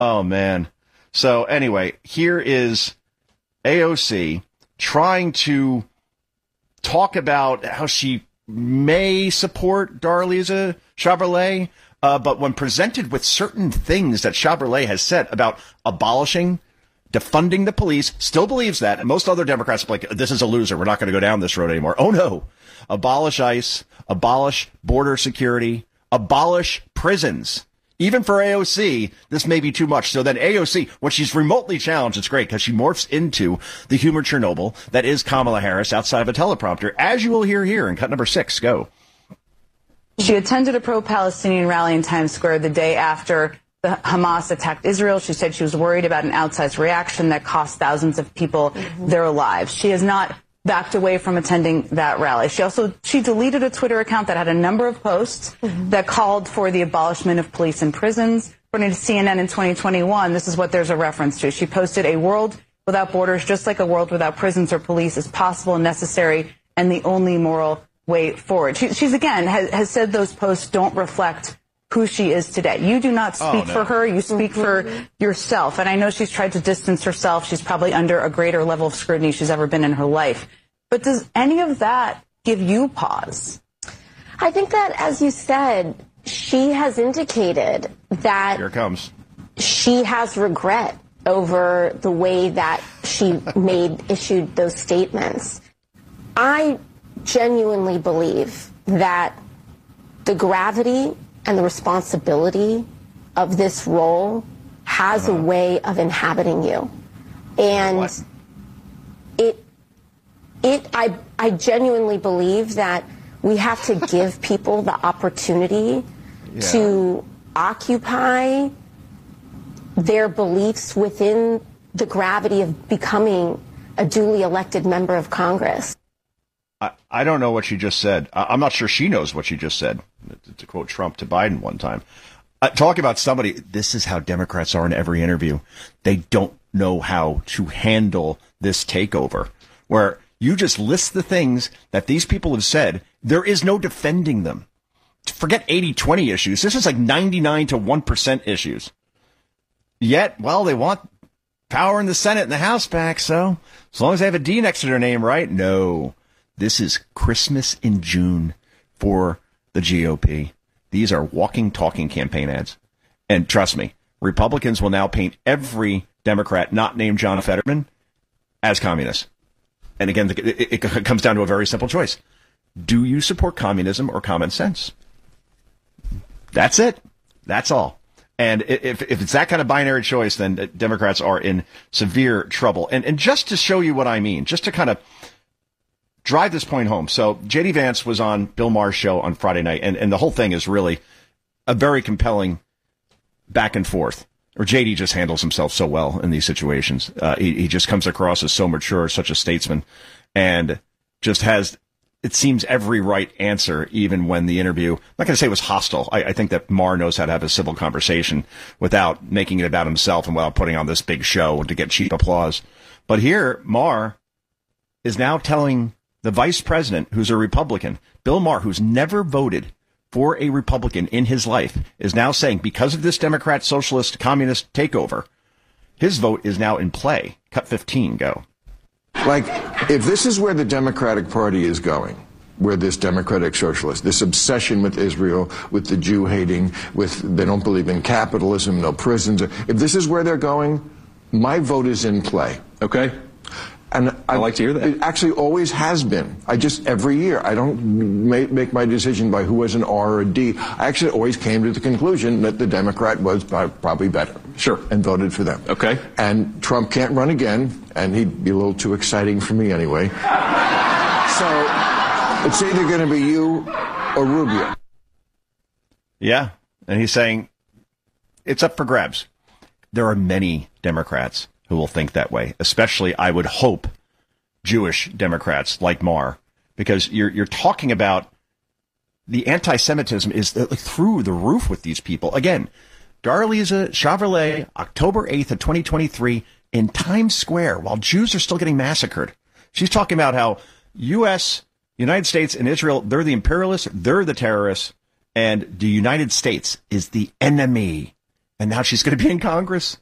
Oh, man. So anyway, here is AOC trying to talk about how she may support Darlisa Chevrolet, but when presented with certain things that Chevrolet has said about abolishing, defunding the police, still believes that. And most other Democrats are like, this is a loser. We're not going to go down this road anymore. Oh, no. Abolish ICE, abolish border security, abolish prisons. Even for AOC, this may be too much. So then AOC, when she's remotely challenged, it's great because she morphs into the humor Chernobyl that is Kamala Harris outside of a teleprompter, as you will hear here in cut number 6. Go. She attended a pro-Palestinian rally in Times Square the day after the Hamas attacked Israel. She said she was worried about an outsized reaction that cost thousands of people their lives. She has not backed away from attending that rally. She deleted a Twitter account that had a number of posts that called for the abolishment of police and prisons. According to CNN in 2021, this is what there's a reference to. She posted, "A world without borders, just like a world without prisons or police, is possible and necessary and the only moral way forward." She's again has said those posts don't reflect who she is today. You do not speak for her. You speak for yourself. And I know she's tried to distance herself. She's probably under a greater level of scrutiny she's ever been in her life. But does any of that give you pause? I think that, as you said, she has indicated that here it comes. She has regret over the way that she issued those statements. I genuinely believe that the gravity and the responsibility of this role has a way of inhabiting you. And I genuinely believe that we have to give people the opportunity to occupy their beliefs within the gravity of becoming a duly elected member of Congress. I don't know what she just said. I'm not sure she knows what she just said, to quote Trump to Biden one time. Talk about somebody, this is how Democrats are in every interview. They don't know how to handle this takeover, where you just list the things that these people have said. There is no defending them. Forget 80-20 issues. This is like 99 to 1% issues. Yet, well, they want power in the Senate and the House back, so as long as they have a D next to their name, right? No. This is Christmas in June for the GOP. These are walking, talking campaign ads. And trust me, Republicans will now paint every Democrat not named John Fetterman as communist. And again, it comes down to a very simple choice. Do you support communism or common sense? That's it. That's all. And if it's that kind of binary choice, then Democrats are in severe trouble. And just to show you what I mean, just to kind of drive this point home. So J.D. Vance was on Bill Maher's show on Friday night, and the whole thing is really a very compelling back and forth. Or J.D. just handles himself so well in these situations. He just comes across as so mature, such a statesman, and just has, it seems, every right answer, even when the interview, I'm not going to say it was hostile. I think that Maher knows how to have a civil conversation without making it about himself and without putting on this big show to get cheap applause. But here, Maher is now telling the vice president, who's a Republican, Bill Maher, who's never voted for a Republican in his life, is now saying, because of this Democrat, socialist, communist takeover, his vote is now in play. Cut 15, go. Like, if this is where the Democratic Party is going, where this democratic socialist, this obsession with Israel, with the Jew hating, with they don't believe in capitalism, no prisons, if this is where they're going, my vote is in play. Okay. And I like to hear that. It actually always has been. Every year, I don't make my decision by who has an R or a D. I actually always came to the conclusion that the Democrat was probably better. Sure. And voted for them. Okay. And Trump can't run again, and he'd be a little too exciting for me anyway. So it's either going to be you or Rubio. Yeah. And he's saying it's up for grabs. There are many Democrats who will think that way, especially, I would hope, Jewish Democrats like Maher, because you're talking about the anti-Semitism is through the roof with these people. Again, Darlisa Chevrolet, October 8th of 2023 in Times Square, while Jews are still getting massacred. She's talking about how United States and Israel, they're the imperialists, they're the terrorists, and the United States is the enemy. And now she's going to be in Congress.